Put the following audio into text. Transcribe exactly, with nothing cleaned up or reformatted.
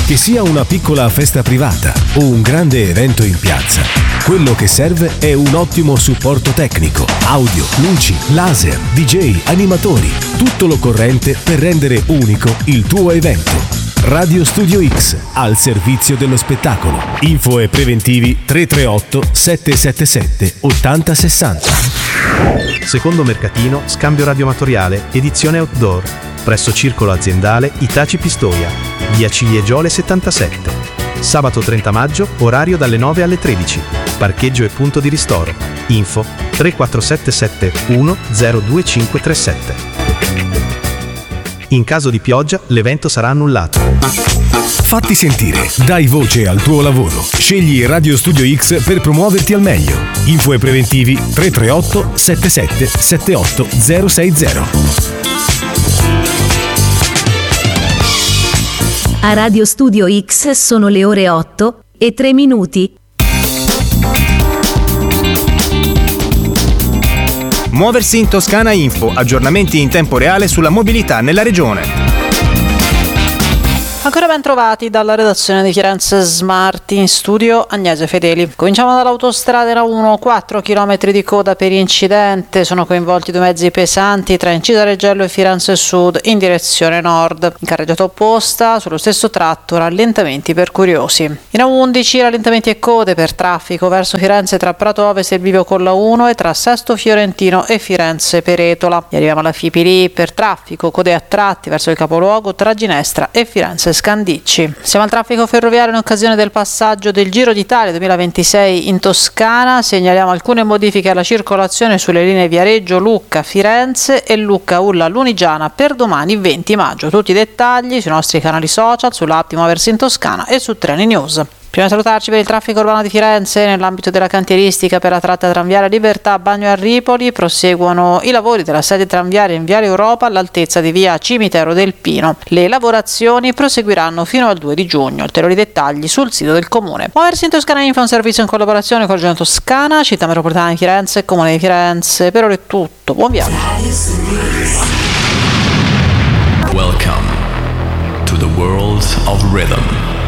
Che sia una piccola festa privata o un grande evento in piazza, quello che serve è un ottimo supporto tecnico, audio, luci, laser, D J, animatori, tutto l'occorrente per rendere unico il tuo evento. Radio Studio X, al servizio dello spettacolo. Info e preventivi tre tre otto sette sette sette otto zero sei zero. Secondo mercatino, scambio radioamatoriale, edizione outdoor, presso Circolo Aziendale Itaci Pistoia, via Ciliegiole settantasette. Sabato trenta maggio, orario dalle nove alle tredici. Parcheggio e punto di ristoro. Info tre quattro sette sette uno zero due cinque tre sette. In caso di pioggia, l'evento sarà annullato. Fatti sentire, dai voce al tuo lavoro. Scegli Radio Studio X per promuoverti al meglio. Info e preventivi tre tre otto sette sette sette otto zero sei zero. A Radio Studio X sono le ore otto e tre minuti. Muoversi in Toscana Info, aggiornamenti in tempo reale sulla mobilità nella regione. Ancora ben trovati dalla redazione di Firenze Smart, in studio Agnese Fedeli. Cominciamo dall'autostrada uno, quattro chilometri di coda per incidente, sono coinvolti due mezzi pesanti tra Incisa-Reggello e Firenze Sud in direzione nord. In carreggiata opposta, sullo stesso tratto, rallentamenti per curiosi. In A undici rallentamenti e code per traffico verso Firenze tra Prato Ovest e il bivio con la uno e tra Sesto Fiorentino e Firenze Peretola. E arriviamo alla Fipili per traffico, code a tratti verso il capoluogo tra Ginestra e Firenze Scandicci. Siamo al traffico ferroviario in occasione del passaggio del Giro d'Italia duemilaventisei in Toscana. Segnaliamo alcune modifiche alla circolazione sulle linee Viareggio, Lucca, Firenze e Lucca Ulla Lunigiana per domani venti maggio. Tutti i dettagli sui nostri canali social, sull'app di Muoversi in Toscana e su Treni News. Prima di salutarci per il traffico urbano di Firenze, nell'ambito della cantieristica per la tratta tranviaria Libertà Bagno a Ripoli proseguono i lavori della sede tranviaria in Viale Europa all'altezza di via Cimitero del Pino. Le lavorazioni proseguiranno fino al due di giugno. Ulteriori dettagli sul sito del comune. Muoversi in Toscana Info, un servizio in collaborazione con Regione Toscana, Città Metropolitana di Firenze e Comune di Firenze. Per ora è tutto. Buon viaggio. Welcome to the world of rhythm.